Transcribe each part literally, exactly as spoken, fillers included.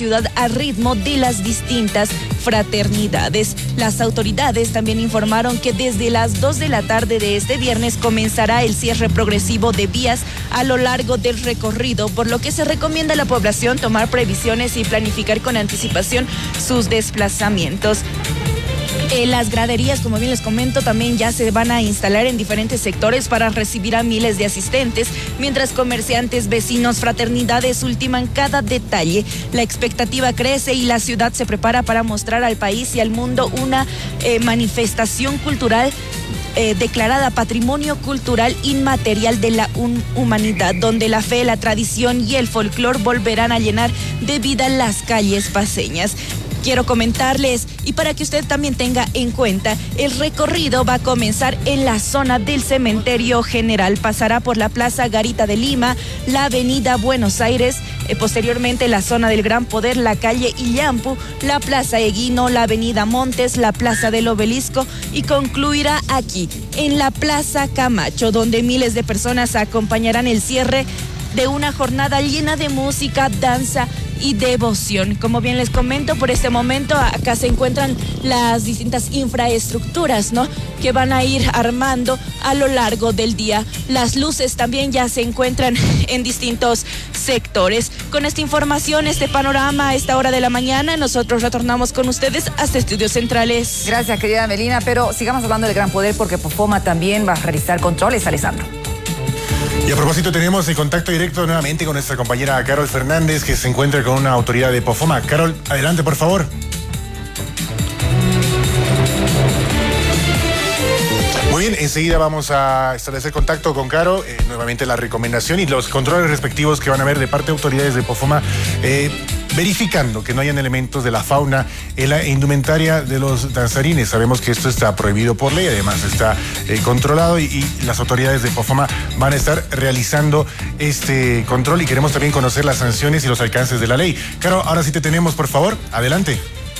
ciudad al ritmo de las distintas fraternidades. Las autoridades también informaron que desde las dos de la tarde de este viernes comenzará el cierre progresivo de vías a lo largo del recorrido, por lo que se recomienda a la población tomar previsiones y planificar con anticipación sus desplazamientos. Eh, las graderías, como bien les comento, también ya se van a instalar en diferentes sectores para recibir a miles de asistentes, mientras comerciantes, vecinos, fraternidades ultiman cada detalle. La expectativa crece y la ciudad se prepara para mostrar al país y al mundo una eh, manifestación cultural Eh, declarada Patrimonio Cultural Inmaterial de la Humanidad, donde la fe, la tradición y el folclor volverán a llenar de vida las calles paceñas. Quiero comentarles, y para que usted también tenga en cuenta, el recorrido va a comenzar en la zona del Cementerio General, pasará por la Plaza Garita de Lima, la Avenida Buenos Aires, eh, posteriormente la zona del Gran Poder, la calle Illampu, la Plaza Eguino, la Avenida Montes, la Plaza del Obelisco y concluirá aquí, en la Plaza Camacho, donde miles de personas acompañarán el cierre de una jornada llena de música, danza y devoción. Como bien les comento, por este momento acá se encuentran las distintas infraestructuras, ¿no?, que van a ir armando a lo largo del día. Las luces también ya se encuentran en distintos sectores. Con esta información, este panorama a esta hora de la mañana, nosotros retornamos con ustedes hasta Estudios Centrales. Gracias, querida Melina, pero sigamos hablando del Gran Poder porque Pofoma también va a realizar controles, Alessandro. Y a propósito, tenemos el contacto directo nuevamente con nuestra compañera Carol Fernández, que se encuentra con una autoridad de Pofoma. Carol, adelante, por favor. Muy bien, enseguida vamos a establecer contacto con Caro, eh, nuevamente la recomendación y los controles respectivos que van a haber de parte de autoridades de Pofoma, eh, verificando que no hayan elementos de la fauna en la indumentaria de los danzarines. Sabemos que esto está prohibido por ley, además está eh, controlado y, y las autoridades de Pofoma van a estar realizando este control y queremos también conocer las sanciones y los alcances de la ley. Caro, ahora sí te tenemos, por favor, adelante.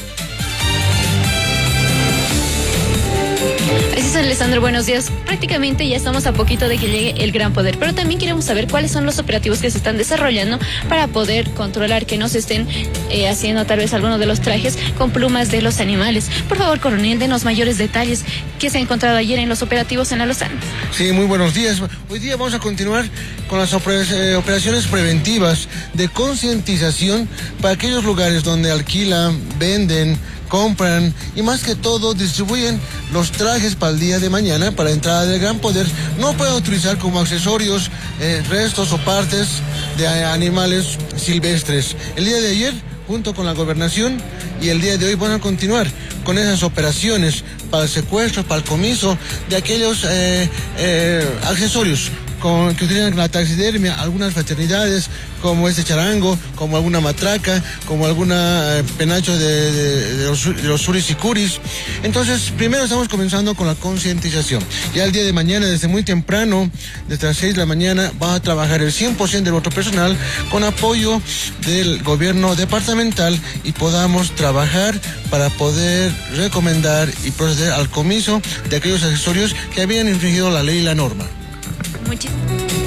Alessandro, buenos días. Prácticamente ya estamos a poquito de que llegue el Gran Poder, pero también queremos saber cuáles son los operativos que se están desarrollando para poder controlar que no se estén eh, haciendo tal vez algunos de los trajes con plumas de los animales. Por favor, coronel, denos mayores detalles que se ha encontrado ayer en los operativos en La Lozano. Sí, muy buenos días. Hoy día vamos a continuar con las operaciones preventivas de concientización para aquellos lugares donde alquilan, venden, compran y más que todo distribuyen los trajes para el día de mañana para la entrada del Gran Poder. No pueden utilizar como accesorios eh, restos o partes de animales silvestres. El día de ayer, junto con la gobernación, y el día de hoy van a continuar con esas operaciones para el secuestro, para el comiso de aquellos eh, eh, accesorios con, que utilizan la taxidermia, algunas fraternidades, como este charango, como alguna matraca, como alguna eh, penacho de, de, de, los, de los suris y curis. Entonces, primero estamos comenzando con la concientización. Ya el día de mañana, desde muy temprano, desde las seis de la mañana, va a trabajar el cien por ciento del otro personal con apoyo del gobierno departamental y podamos trabajar para poder recomendar y proceder al comiso de aquellos accesorios que habían infringido la ley y la norma. Muchísimas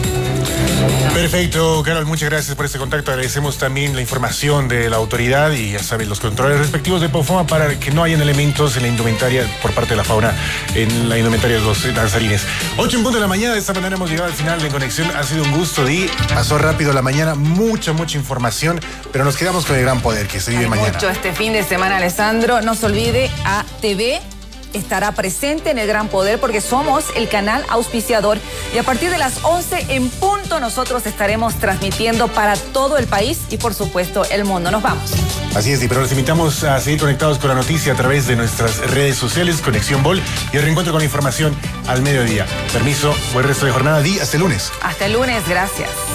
Perfecto, Carol, muchas gracias por este contacto. Agradecemos también la información de la autoridad y ya saben, los controles respectivos de Pofoma para que no hayan elementos en la indumentaria por parte de la fauna, en la indumentaria de los danzarines. ocho en punto de la mañana, de esta manera hemos llegado al final de Conexión. Ha sido un gusto, Di. Pasó rápido la mañana, mucha, mucha información, pero nos quedamos con el Gran Poder que se vive mañana. Mucho este fin de semana, Alessandro. No se olvide, A T V estará presente en el Gran Poder porque somos el canal auspiciador y a partir de las once en punto nosotros estaremos transmitiendo para todo el país y por supuesto el mundo. Nos vamos. Así es, pero los invitamos a seguir conectados con la noticia a través de nuestras redes sociales, Conexión Vol y el reencuentro con la información al mediodía. Permiso, buen resto de jornada, Di, hasta el lunes. Hasta el lunes, gracias.